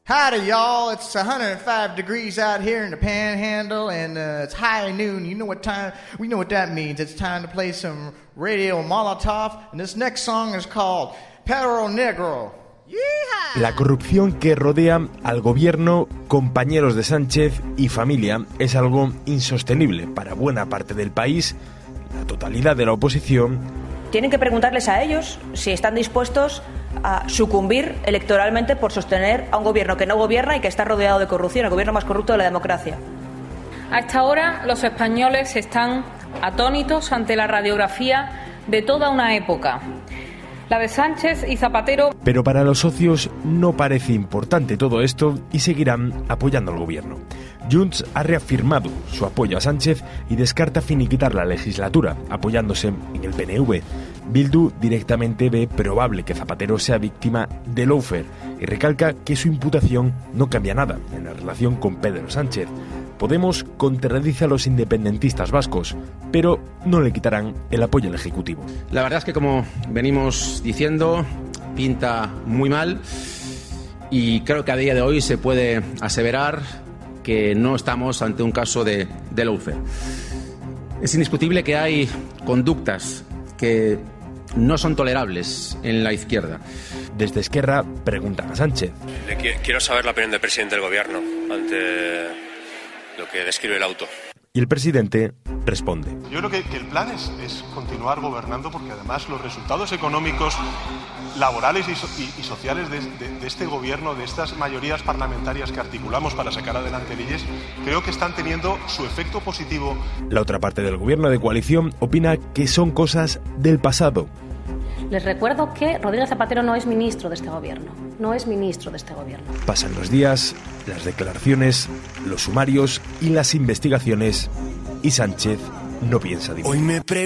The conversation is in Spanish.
Howdy, y'all. It's 105 degrees out here in the Panhandle, and it's high noon. You know what time? We know what that means. It's time to play some Radio Molotov, and this next song is called Perro Negro. ¡Yeehaw! La corrupción que rodea al gobierno, compañeros de Sánchez y familia es algo insostenible para buena parte del país, la totalidad de la oposición. Tienen que preguntarles a ellos si están dispuestos a sucumbir electoralmente por sostener a un gobierno que no gobierna y que está rodeado de corrupción, el gobierno más corrupto de la democracia. A esta hora los españoles están atónitos ante la radiografía de toda una época, la de Sánchez y Zapatero. Pero para los socios no parece importante todo esto y seguirán apoyando al gobierno. Junts ha reafirmado su apoyo a Sánchez y descarta finiquitar la legislatura, apoyándose en el PNV. Bildu directamente ve probable que Zapatero sea víctima de lawfare y recalca que su imputación no cambia nada en la relación con Pedro Sánchez. Podemos contradice a los independentistas vascos, pero no le quitarán el apoyo al Ejecutivo. La verdad es que, como venimos diciendo, pinta muy mal y creo que a día de hoy se puede aseverar que no estamos ante un caso de lawfare. Es indiscutible que hay conductas que no son tolerables en la izquierda. Desde Esquerra preguntan a Sánchez. Quiero saber la opinión del presidente del gobierno ante lo que describe el auto. Y el presidente responde. Yo creo que el plan es continuar gobernando, porque además los resultados económicos, laborales y sociales de este gobierno, de estas mayorías parlamentarias que articulamos para sacar adelante leyes, creo que están teniendo su efecto positivo. La otra parte del gobierno de coalición opina que son cosas del pasado. Les recuerdo que Rodríguez Zapatero no es ministro de este gobierno. No es ministro de este gobierno. Pasan los días, las declaraciones, los sumarios y las investigaciones, y Sánchez no piensa dimitir.